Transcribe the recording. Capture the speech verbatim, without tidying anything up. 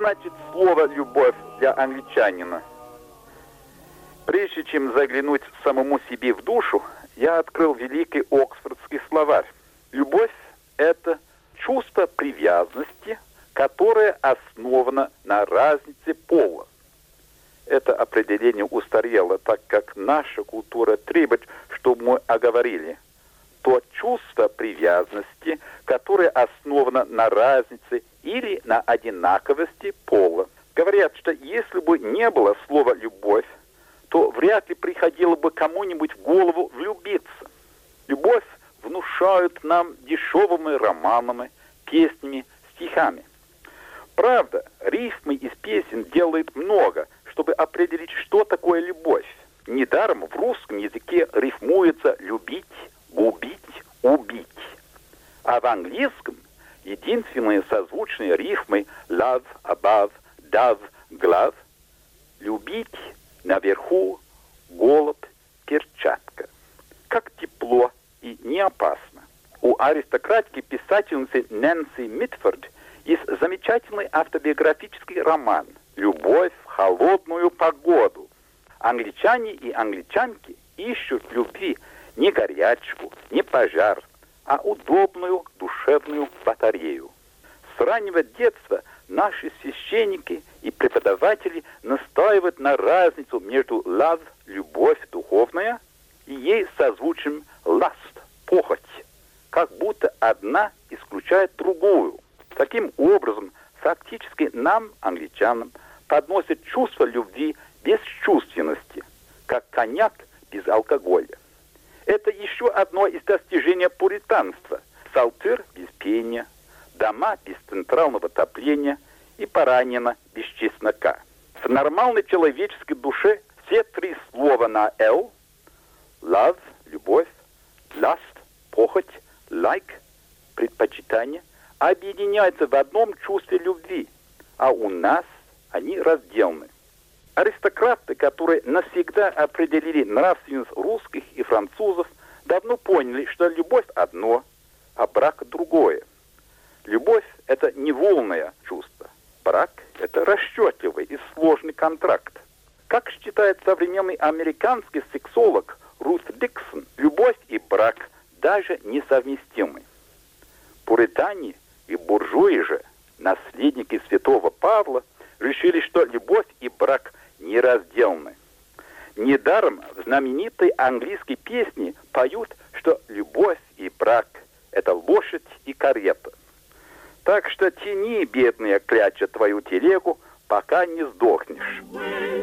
значит слово «любовь» для англичанина? Прежде чем заглянуть самому себе в душу, я открыл великий Оксфордский словарь. Любовь – это чувство привязанности, которое основано на разнице пола. Это определение устарело, так как наша культура требует, чтобы мы оговорили то чувство привязанности, которое основано на разнице или на одинаковости пола. Говорят, что если бы не было слова «любовь», то вряд ли приходило бы кому-нибудь в голову влюбиться. Любовь внушают нам дешевыми романами, песнями, стихами. Правда, рифмы из песен делают много, чтобы определить, что такое любовь. Недаром в русском языке рифмуется «любить», «губить», «убить». А в английском единственные созвучные рифмы «love», «above», «dove», «glove» — «любить», «наверху», «голубь», «перчатка». Как тепло и не опасно. У аристократки писательницы Нэнси Митфорд есть замечательный автобиографический роман «Любовь в холодную погоду». Англичане и англичанки ищут любви не горячку, не пожар, а удобную душевную батарею. С раннего детства наши священники и преподаватели настаивают на разницу между love, любовь духовная, и ей созвучием lust, похоть, как будто одна исключает другую. Таким образом, фактически нам, англичанам, подносят чувство любви без чувственности, как коньяк без алкоголя. Это еще одно из достижений пуританства. Псалтырь без пения, дома без центрального отопления и баранина без чеснока. В нормальной человеческой душе все три слова на «л» — love, любовь, lust, похоть, like, предпочитание — объединяются в одном чувстве любви, а у нас они разделаны. Аристократы, которые навсегда определили нравственность русских и французов, давно поняли, что любовь одно, а брак другое. Любовь – это не волное чувство. Брак – это расчетливый и сложный контракт. Как считает современный американский сексолог Рут Диксон, любовь и брак даже несовместимы. Пуритане и буржуи же, наследники святого Павла, решили, что любовь и брак неразделны. Недаром в знаменитой английской песне поют, что любовь и брак – это лошадь и карета. Так что тяни, бедная кляча, твою телегу, пока не сдохнешь.